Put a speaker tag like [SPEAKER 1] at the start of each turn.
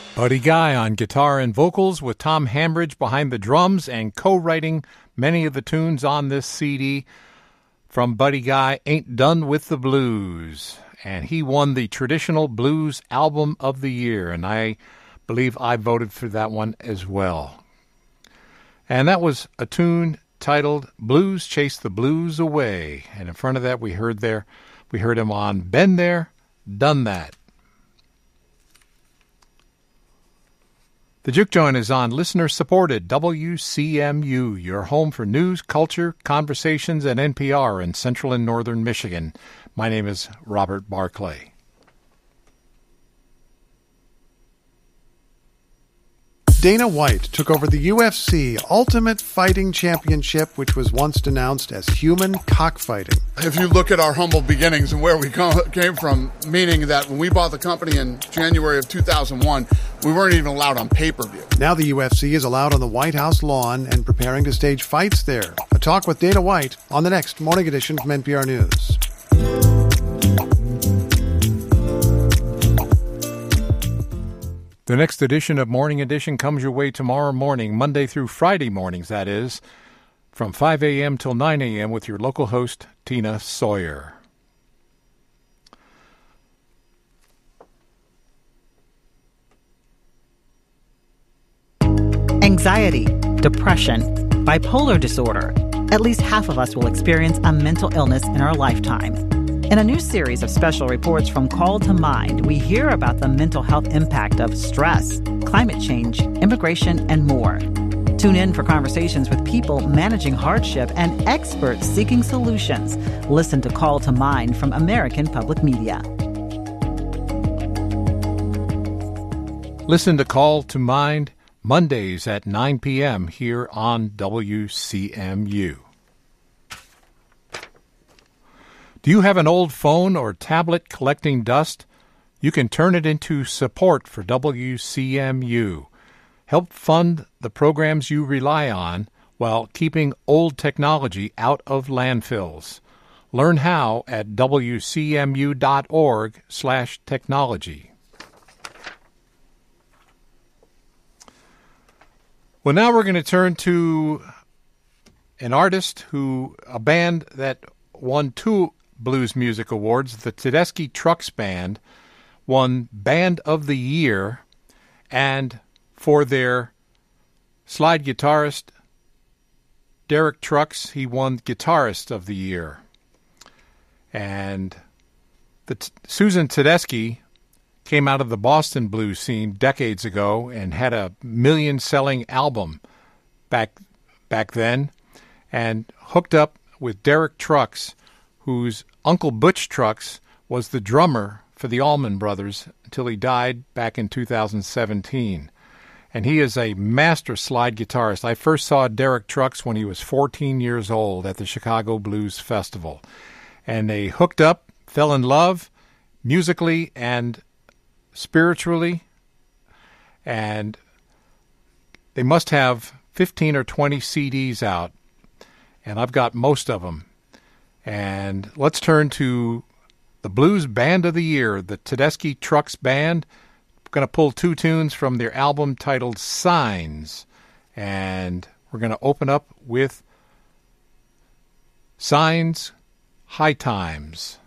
[SPEAKER 1] Buddy Guy on guitar and vocals with Tom Hambridge behind the drums and co-writing many of the tunes on this CD from Buddy Guy, Ain't Done with the Blues. And he won the Traditional Blues Album of the Year, and I believe I voted for that one as well. And that was a tune titled Blues Chase the Blues Away. And in front of that we heard him on Been There, Done That. The Juke Joint is on listener-supported WCMU, your home for news, culture, conversations, and NPR in central and northern Michigan. My name is Robert Barclay.
[SPEAKER 2] Dana White took over the UFC Ultimate Fighting Championship, which was once denounced as human cockfighting.
[SPEAKER 3] If you look at our humble beginnings and where we came from, meaning that when we bought the company in January of 2001, we weren't even allowed on pay-per-view.
[SPEAKER 2] Now the UFC is allowed on the White House lawn and preparing to stage fights there. A talk with Dana White on the next Morning Edition from NPR News.
[SPEAKER 1] The next edition of Morning Edition comes your way tomorrow morning, Monday through Friday mornings, that is, from 5 a.m. till 9 a.m. with your local host, Tina Sawyer.
[SPEAKER 4] Anxiety, depression, bipolar disorder. At least half of us will experience a mental illness in our lifetime. In a new series of special reports from Call to Mind, we hear about the mental health impact of stress, climate change, immigration, and more. Tune in for conversations with people managing hardship and experts seeking solutions. Listen to Call to Mind from American Public Media.
[SPEAKER 1] Listen to Call to Mind Mondays at 9 p.m. here on WCMU. Do you have an old phone or tablet collecting dust? You can turn it into support for WCMU. Help fund the programs you rely on while keeping old technology out of landfills. Learn how at wcmu.org/technology. Well, now we're going to turn to a band that won 2 Blues Music Awards. The Tedeschi Trucks Band won Band of the Year, and for their slide guitarist, Derek Trucks, he won Guitarist of the Year. And Susan Tedeschi came out of the Boston blues scene decades ago and had a million-selling album back then, and hooked up with Derek Trucks, whose Uncle Butch Trucks was the drummer for the Allman Brothers until he died back in 2017. And he is a master slide guitarist. I first saw Derek Trucks when he was 14 years old at the Chicago Blues Festival. And they hooked up, fell in love, musically and spiritually. And they must have 15 or 20 CDs out. And I've got most of them. And let's turn to the Blues Band of the Year, the Tedeschi Trucks Band. I'm going to pull 2 tunes from their album titled Signs. And we're going to open up with Signs, High Times.